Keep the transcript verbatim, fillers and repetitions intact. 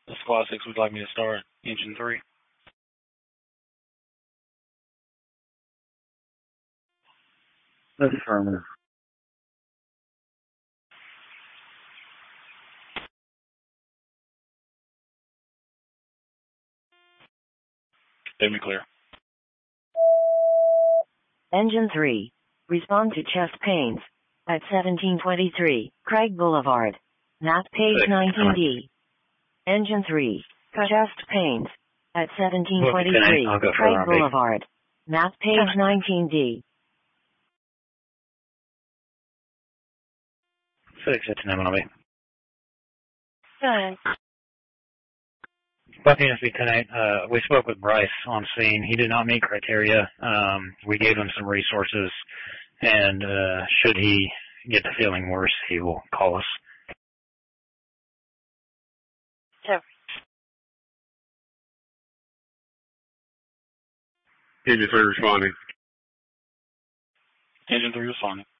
The Squad six would like me to start engine three. Affirmative. Statement clear. Engine three. Respond to chest pains. At seventeen twenty-three, Craig Boulevard. Map page nineteen D. Engine three. Chest pains. At seventeen twenty-three, Craig Boulevard. Map page nineteen D. six, it's an M L B. Good. Buffy S B ten eight, uh, we spoke with Bryce on scene. He did not meet criteria. Um, we gave him some resources, and uh, should he get to feeling worse, he will call us. Sure. Engine three responding. Engine three responding.